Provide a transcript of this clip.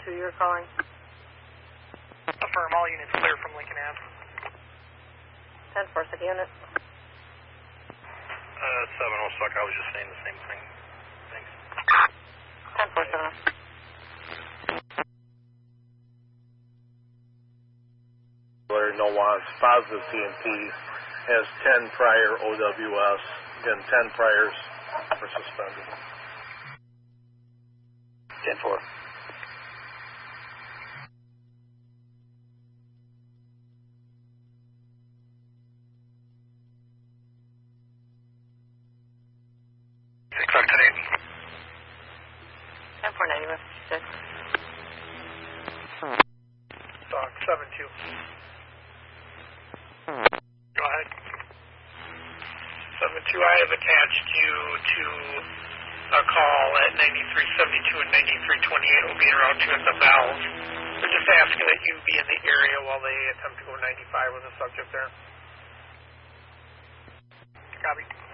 who you're calling? Affirm, all units clear from Lincoln Ave. 10-4, city unit. 7 Osaka, I was just saying the same thing. Thanks. 10-4, 7. No wants, positive TNT, has 10 prior OWS, again 10 priors are suspended. 10-4. Expected 10-4, 9156. Dog 7-2. Go ahead. 7-2, I have attached you to a call at 9372 and 9328. Will be en route to the valve. They're just asking that you be in the area while they attempt to go 95 with the subject there. Copy.